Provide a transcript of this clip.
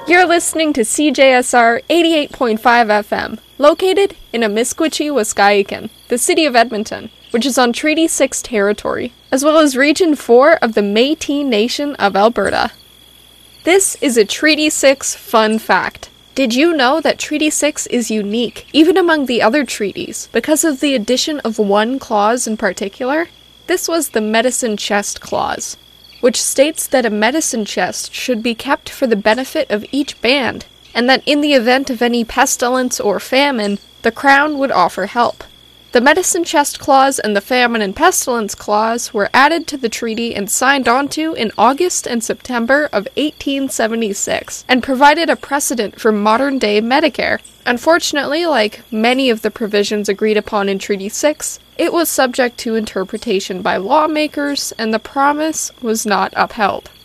You're listening to CJSR 88.5 FM, located in Amiskwichi, Waskaikan, the city of Edmonton, which is on Treaty 6 territory, as well as Region 4 of the Métis Nation of Alberta. This is a Treaty 6 fun fact. Did you know that Treaty 6 is unique, even among the other treaties, because of the addition of one clause in particular? This was the Medicine Chest Clause, which states that a medicine chest should be kept for the benefit of each band, and that in the event of any pestilence or famine, the Crown would offer help. The Medicine Chest Clause and the Famine and Pestilence Clause were added to the treaty and signed onto in August and September of 1876, and provided a precedent for modern-day Medicare. Unfortunately, like many of the provisions agreed upon in Treaty 6, it was subject to interpretation by lawmakers, and the promise was not upheld.